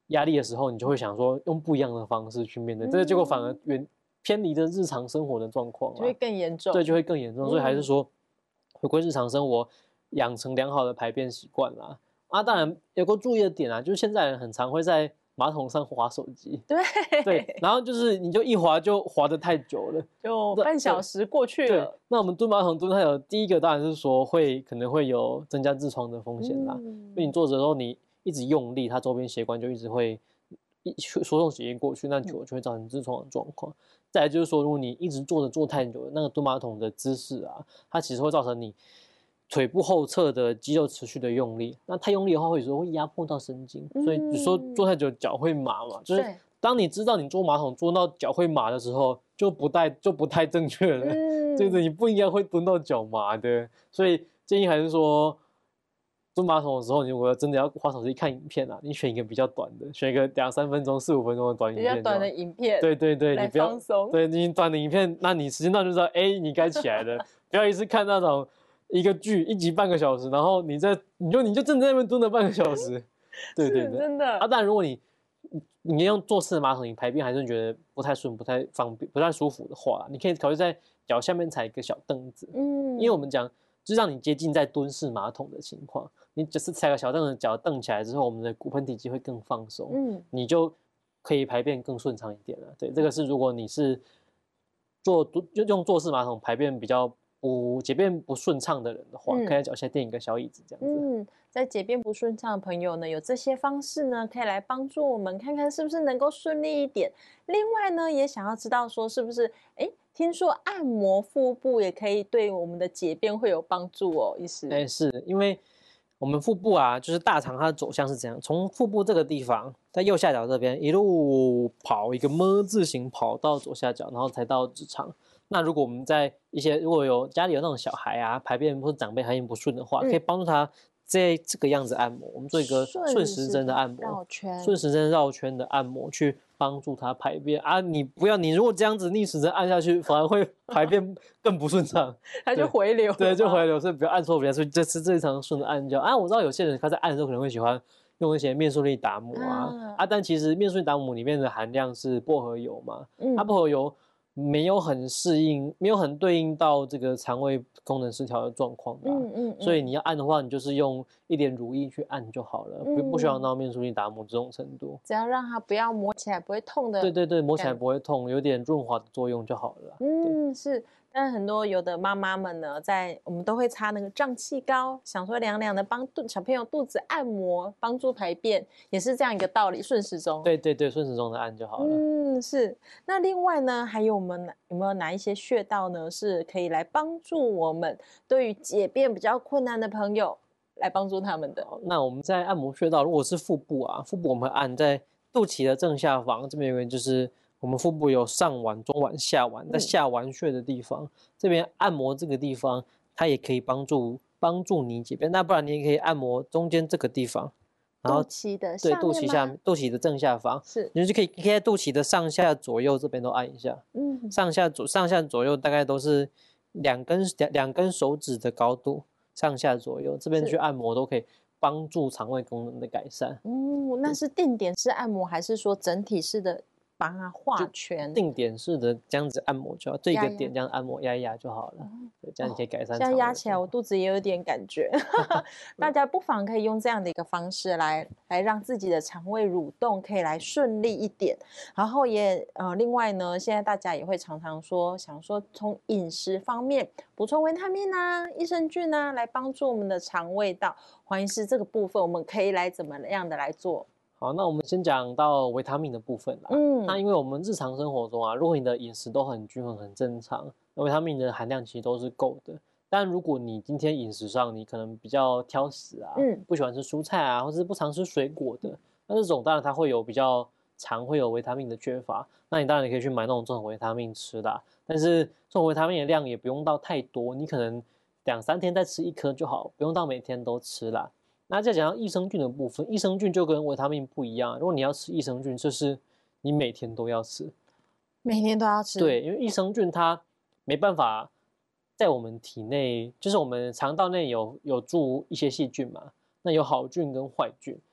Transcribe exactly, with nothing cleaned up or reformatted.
压力的时候，你就会想说用不一样的方式去面对，嗯、这个结果反而远偏离着日常生活的状况， 就会更严重。 对，就会更严重。所以还是说，回归日常生活，养成良好的排便习惯啦。啊，当然有个注意的点啊，就是现在人很常会在马桶上滑手机， 对对，然后就是你就一滑就滑得太久了， 就半小时过去了。 那我们蹲马桶蹲太久，第一个当然是说会可能会有增加痔疮的风险啦，嗯、因为你坐着的时候你一直用力，它周边血管就一直会输送血液过去，那久了就会造成痔疮的状况。再来就是说，如果你一直坐着坐太久了，那个蹲马桶的姿势啊，它其实会造成你腿部后侧的肌肉持续的用力，那太用力的话，会有时候会压迫到神经，所以你说坐太久脚会麻嘛，就是当你知道你坐马桶坐到脚会麻的时候，就不太就不太正确了，嗯、就是你不应该会蹲到脚麻的，所以建议还是说，蹲马桶的时候，你如果真的要滑手机看影片啊，你选一个比较短的，选一个两三分钟、四五分钟的短影片， 比较短的影片， 对对对，你不要放松， 对你短的影片，那你时间到就知道，哎，你该起来了，不要一次看那种。一个剧一集半个小时，然后你在你就你就正在那边蹲了半个小时，对对对， 真的啊。但如果你你用坐式的马桶，你排便还是觉得不太顺、不太方便、不太舒服的话，你可以考虑在脚下面踩一个小凳子，嗯，因为我们讲就是让你接近在蹲式马桶的情况，你只是踩个小凳子，脚蹬起来之后，我们的骨盆底肌会更放松，嗯，你就可以排便更顺畅一点了。对，这个是如果你是做就用坐式马桶排便比较。不解便不顺畅的人的话，嗯、可以在脚下垫一个小椅子，这样子。 嗯，在解便不顺畅的朋友呢，有这些方式呢，可以来帮助我们看看是不是能够顺利一点。另外呢，也想要知道说是不是，哎，听说按摩腹部也可以对我们的解便会有帮助哦，医师。 哎，是因为我们腹部啊，就是大肠它的走向是怎样？从腹部这个地方，在右下角这边一路跑一个么字形跑到左下角，然后才到直肠。那如果我们在一些如果有家里有那种小孩啊，排便或者长辈排便不顺的话，嗯、可以帮助他在这个样子按摩。我们做一个顺时针的按摩， 绕圈， 顺时针绕圈的按摩，去帮助他排便啊。你不要，你如果这样子逆时针按下去，反而会排便更不顺畅， 它就回流， 对，就回流。所以不要按错边，所以这次这场顺着按就啊。我知道有些人他在按的时候可能会喜欢用一些面顺利达姆啊、啊、啊，但其实面顺利达姆里面的含量是薄荷油嘛，嗯，它薄荷油。没有很适应，没有很对应到这个肠胃功能失调的状况的、啊，嗯嗯嗯，所以你要按的话，你就是用一点乳液去按就好了，嗯、不不需要到面舒利达姆这种程度， 只要让它不要磨起来不会痛的， 对对对，磨起来不会痛，有点润滑的作用就好了。 嗯，是。但很多有的妈妈们呢，在我们都会擦那个胀气膏，想说凉凉的帮小朋友肚子按摩，帮助排便，也是这样一个道理，顺时钟。 对对对，顺时钟的按就好了。 嗯，是。那另外呢，还有我们有没有哪一些穴道呢，是可以来帮助我们对于解便比较困难的朋友来帮助他们的？ 那我们在按摩穴道，如果是腹部啊，腹部我们会按在肚脐的正下方，这边有个就是。我们腹部有上脘、中脘、下脘，在下脘穴的地方，嗯、这边按摩这个地方，它也可以帮助帮助你解便。那不然你也可以按摩中间这个地方，然后肚脐的对肚脐下面，肚脐的正下方， 是， 你就可以可以在肚脐的上下左右这边都按一下，嗯，上下左上下左右大概都是两根两两根手指的高度，上下左右这边去按摩都可以帮助肠胃功能的改善。 嗯，那是定点式按摩，还是说整体式的？帮它画圈， 定点式的这样子按摩就好，这一个点这样按摩压一压就好了，嗯、对，这样你可以改善。 现在压起来，我肚子也有点感觉，大家不妨可以用这样的一个方式来来让自己的肠胃蠕动可以来顺利一点。然后也呃，另外呢，现在大家也会常常说，想说从饮食方面补充维他命啊、益生菌啊，来帮助我们的肠胃道。黄医师，这个部分我们可以来怎么样的来做？ 好，那我们先讲到维他命的部分啦。嗯，那因为我们日常生活中啊，如果你的饮食都很均衡、很正常，那维他命的含量其实都是够的。但如果你今天饮食上你可能比较挑食啊，嗯，不喜欢吃蔬菜啊，或是不常吃水果的，那这种当然它会有比较常会有维他命的缺乏。那你当然也可以去买那种综合维他命吃啦。但是综合维他命的量也不用到太多，你可能两三天再吃一颗就好，不用到每天都吃啦。那再讲到益生菌的部分，益生菌就跟维他命不一样。如果你要吃益生菌，就是你每天都要吃， 每天都要吃。 对，因为益生菌它没办法在我们体内，就是我们肠道内有有住一些细菌嘛，那有好菌跟坏菌。